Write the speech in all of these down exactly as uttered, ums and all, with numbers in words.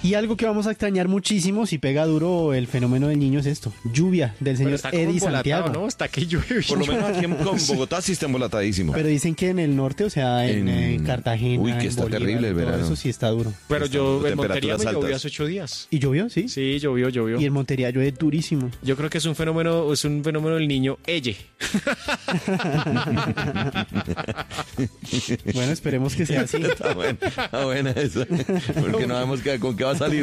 Y algo que vamos a extrañar muchísimo si pega duro el fenómeno del niño es esto, lluvia del Pero señor está como Eddie embolatado, Santiago. ¿no? Está que llueve. Por lo menos aquí en con Bogotá sí está embolatadísimo. Pero dicen que en el norte, o sea, en, En- eh, Cartagena, Uy, que en está Bolívar, terrible el todo verano. eso sí está duro. Pero yo en Temperaturas Montería me llovió altas. hace ocho días. ¿Y llovió? Sí. Sí, llovió, llovió. Y en Montería llueve durísimo. Yo creo que es un fenómeno, es un fenómeno del niño Elle. Bueno, esperemos que sea así. Está buena, está buena esa. Porque no sabemos qué- con qué va a salir.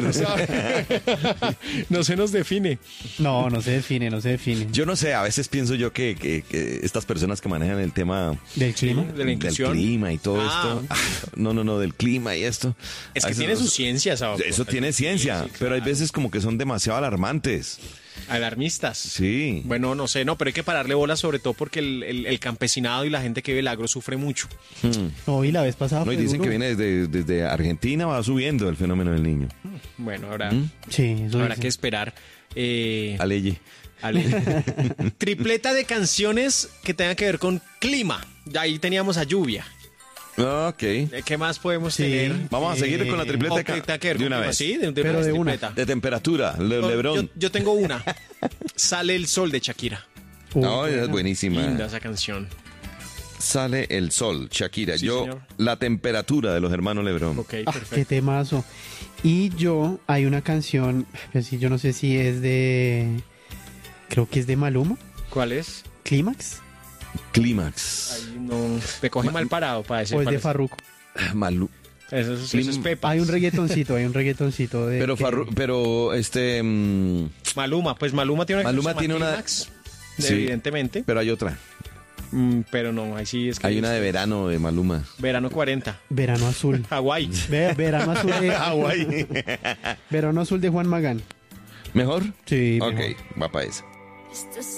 No se nos define. No, no se define, no se define. Yo no sé, a veces pienso yo que, que- que estas personas que manejan el tema ¿Del clima? de la del inclusión. clima y todo Ah. esto. No, no, no, del clima y esto. Es A que veces tiene no- su ciencia, ¿sabes? Eso tiene ciencia, Sí, sí, pero hay claro. veces como que son demasiado alarmantes. Alarmistas. Sí. Bueno, no sé, no, pero hay que pararle bola sobre todo porque el, el- el campesinado y la gente que vive el agro sufre mucho. No, y la vez pasada No, y fue dicen duro. que viene desde, desde Argentina, va subiendo el fenómeno del niño. Bueno, habrá, Sí, eso habrá dicen. que esperar. Eh, Aleye. Ale. Tripleta de canciones que tengan que ver con clima. Ahí teníamos a lluvia. Ok. Eh, ¿Qué más podemos Sí. tener? Vamos a seguir Eh, con la tripleta O de, que ca- tenga que ver de con una clima, vez. sí, de, de Pero una de vez una. tripleta. De temperatura, Le- Yo- Lebrón. Yo, yo tengo una. Sale el sol de Shakira. Uh, No, esa es bueno. buenísima. Linda esa canción. Sale el sol, Shakira. Sí, yo, señor. la temperatura de los hermanos Lebrón. Ok, Ah, perfecto. qué temazo. Y yo, hay una canción, pues sí, yo no sé si es de, creo que es de Maluma, ¿Cuál es? Clímax, Clímax. Ahí no. Te coge mal parado para decir o es cuál de Farruko. Malu. Eso, eso- eso Clim- es Pepa. Hay un reggaetoncito, hay un reggaetoncito de... Pero, que- Farru- pero este. mm, Maluma, pues Maluma tiene una Maluma canción que se tiene llama una- Clímax, Sí. evidentemente. pero hay otra. Mm, pero no, ahí sí es que Hay una de verano de Maluma. Verano cuarenta. Verano Azul. Hawái. Ve- verano Azul de... Hawái. Verano Azul de Juan Magán. ¿Mejor? Sí, Ok, mejor. va para esa. Esto